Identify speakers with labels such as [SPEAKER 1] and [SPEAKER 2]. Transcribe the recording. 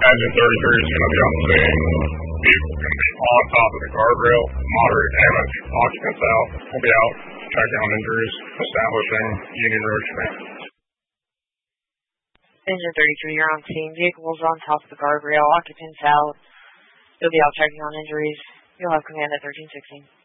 [SPEAKER 1] Engine 33 is going to be on the scene. Vehicle is going to be on top of the guardrail. Moderate damage. Occupants out. We'll be out checking on injuries, establishing Union Road transit.
[SPEAKER 2] Engine 33, you're on scene. Vehicles on top of the guardrail. Occupants out. You'll be out checking on injuries. You'll have command at 1316.